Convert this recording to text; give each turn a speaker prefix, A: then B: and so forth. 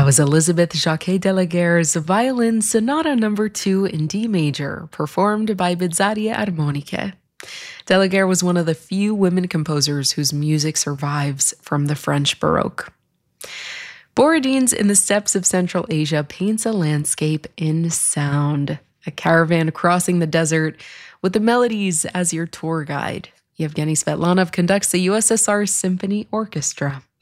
A: That was Elizabeth Jacquet de la Guerre's Violin Sonata No. 2 in D major, performed by Bizzaria Armoniche. De la Guerre was one of the few women composers whose music survives from the French Baroque. Borodin's In the Steppes of Central Asia paints a landscape in sound, a caravan crossing the desert with the melodies as your tour guide. Yevgeny Svetlanov conducts the USSR Symphony Orchestra.